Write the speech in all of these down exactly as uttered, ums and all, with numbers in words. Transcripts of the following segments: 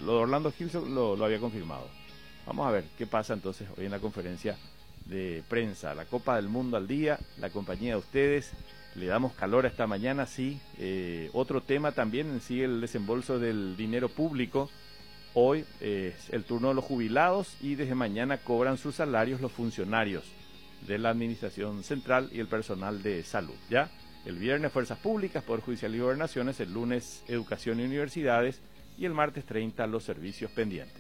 lo de Orlando Hills lo, lo había confirmado. Vamos a ver qué pasa entonces hoy en la conferencia de prensa. La Copa del Mundo al día, la compañía de ustedes. Le damos calor a esta mañana, sí. Eh, otro tema también, sigue el desembolso del dinero público. Hoy eh, es el turno de los jubilados y desde mañana cobran sus salarios los funcionarios de la Administración Central y el personal de salud. Ya el viernes Fuerzas Públicas, Poder Judicial y Gobernaciones, el lunes Educación y Universidades y el martes treinta los servicios pendientes.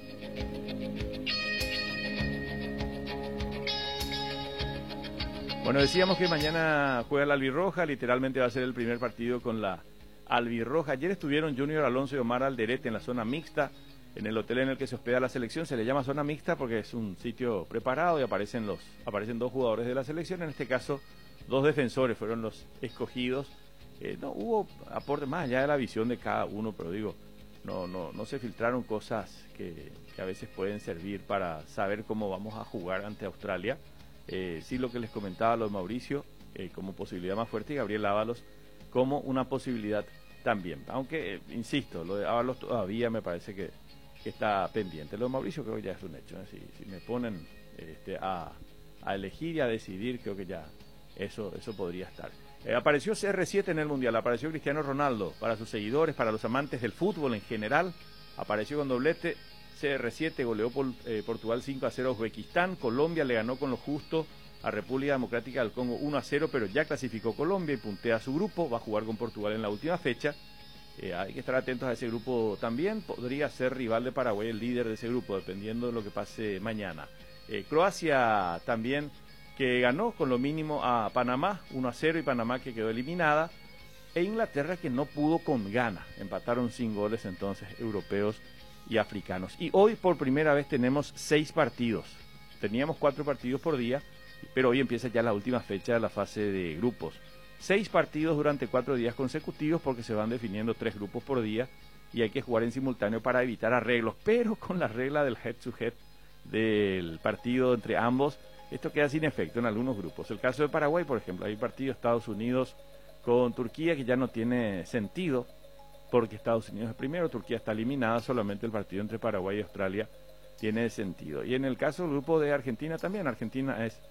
Bueno, decíamos que mañana juega la albirroja, literalmente va a ser el primer partido con la albirroja. Ayer estuvieron Junior Alonso y Omar Alderete en la zona mixta, en el hotel en el que se hospeda la selección. Se le llama zona mixta porque es un sitio preparado y aparecen los aparecen dos jugadores de la selección, en este caso dos defensores fueron los escogidos. Eh, no hubo aporte más allá de la visión de cada uno, pero digo, no no no se filtraron cosas que, que a veces pueden servir para saber cómo vamos a jugar ante Australia. Eh, sí, lo que les comentaba lo de Mauricio eh, como posibilidad más fuerte y Gabriel Ábalos como una posibilidad también, aunque eh, insisto, lo de Ábalos todavía me parece que, que está pendiente. Lo de Mauricio creo que ya es un hecho, ¿eh? si, si me ponen este, a, a elegir y a decidir, creo que ya eso, eso podría estar. Eh, apareció C R siete en el Mundial, apareció Cristiano Ronaldo, para sus seguidores, para los amantes del fútbol en general, apareció con doblete. C R siete goleó por, eh, Portugal cinco a cero a Uzbekistán. Colombia le ganó con lo justo a República Democrática del Congo uno a cero, pero ya clasificó Colombia y puntea su grupo. Va a jugar con Portugal en la última fecha. Eh, hay que estar atentos a ese grupo también. Podría ser rival de Paraguay, el líder de ese grupo, dependiendo de lo que pase mañana. Eh, Croacia también, que ganó con lo mínimo a Panamá uno a cero, y Panamá que quedó eliminada. E Inglaterra, que no pudo con Ghana. Empataron sin goles entonces europeos y africanos. Y hoy por primera vez tenemos seis partidos. Teníamos cuatro partidos por día, pero hoy empieza ya la última fecha de la fase de grupos. Seis partidos durante cuatro días consecutivos, porque se van definiendo tres grupos por día y hay que jugar en simultáneo para evitar arreglos, pero con la regla del head to head del partido entre ambos, esto queda sin efecto en algunos grupos. El caso de Paraguay, por ejemplo, hay partido Estados Unidos con Turquía que ya no tiene sentido, porque Estados Unidos es primero, Turquía está eliminada, solamente el partido entre Paraguay y Australia tiene sentido. Y en el caso del grupo de Argentina también, Argentina es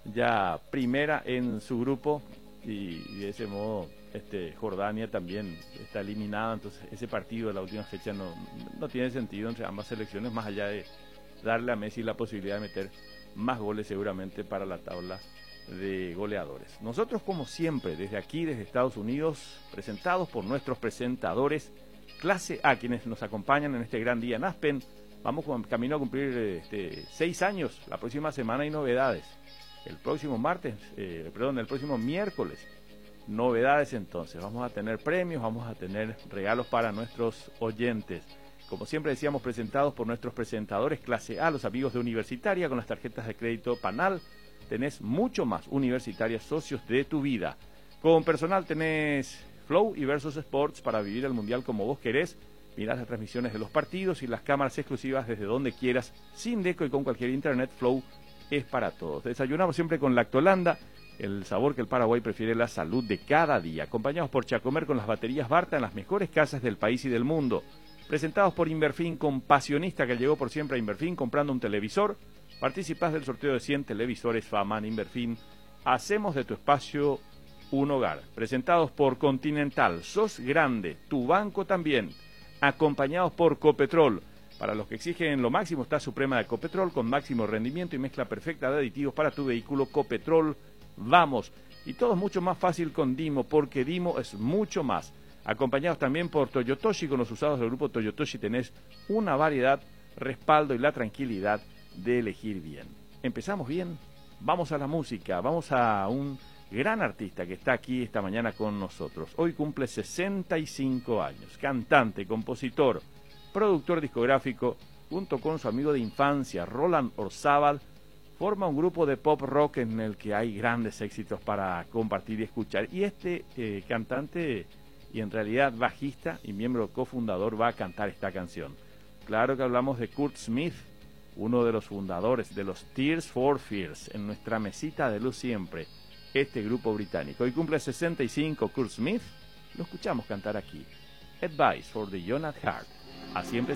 ya primera en su grupo y, y de ese modo este, Jordania también está eliminada, entonces ese partido de la última fecha no, no tiene sentido entre ambas selecciones, más allá de darle a Messi la posibilidad de meter más goles seguramente para la tabla de goleadores. Nosotros, como siempre, desde aquí, desde Estados Unidos, presentados por nuestros presentadores clase A, quienes nos acompañan en este gran día en Aspen. Vamos con, camino a cumplir este, seis años. La próxima semana hay novedades. El próximo martes, eh, perdón, el próximo miércoles, novedades entonces. Vamos a tener premios, vamos a tener regalos para nuestros oyentes. Como siempre decíamos, presentados por nuestros presentadores clase A, los amigos de Universitaria, con las tarjetas de crédito Panal. Tenés mucho más. Universitaria, socios de tu vida. Con personal tenés Flow y Versus Sports para vivir el Mundial como vos querés. Mirás las transmisiones de los partidos y las cámaras exclusivas desde donde quieras, sin deco y con cualquier internet. Flow es para todos. Desayunamos siempre con Lactolanda, el sabor que el Paraguay prefiere, la salud de cada día. Acompañados por Chacomer con las baterías Barta en las mejores casas del país y del mundo. Presentados por Inverfin, compasionista que llegó por siempre a Inverfin comprando un televisor. Participás del sorteo de cien televisores Faman. Inverfin. Hacemos de tu espacio un hogar. Presentados por Continental. Sos grande. Tu banco también. Acompañados por Copetrol. Para los que exigen lo máximo está Suprema de Copetrol con máximo rendimiento y mezcla perfecta de aditivos para tu vehículo. Copetrol. Vamos. Y todo es mucho más fácil con Dimo, porque Dimo es mucho más. Acompañados también por Toyotoshi. Con los usados del grupo Toyotoshi tenés una variedad, respaldo y la tranquilidad de elegir bien. Empezamos bien, vamos a la música, vamos a un gran artista que está aquí esta mañana con nosotros. Hoy cumple sesenta y cinco años, cantante, compositor, productor discográfico, junto con su amigo de infancia, Roland Orzábal, forma un grupo de pop rock en el que hay grandes éxitos para compartir y escuchar. Y este eh, cantante, y en realidad bajista y miembro cofundador, va a cantar esta canción. Claro que hablamos de Kurt Smith, uno de los fundadores de los Tears for Fears, en nuestra mesita de luz siempre, este grupo británico. Hoy cumple sesenta y cinco Kurt Smith, lo escuchamos cantar aquí. Advice for the Young at Heart. Así empezamos.